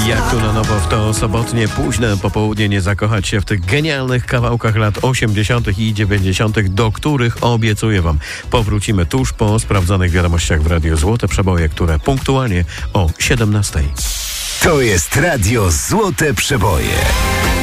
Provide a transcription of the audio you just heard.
Jak tu na nowo w to sobotnie późne popołudnie nie zakochać się w tych genialnych kawałkach lat 80. i 90., do których obiecuję wam powrócimy tuż po sprawdzonych wiadomościach w Radiu Złote Przeboje, które punktualnie o 17. To jest Radio Złote Przeboje.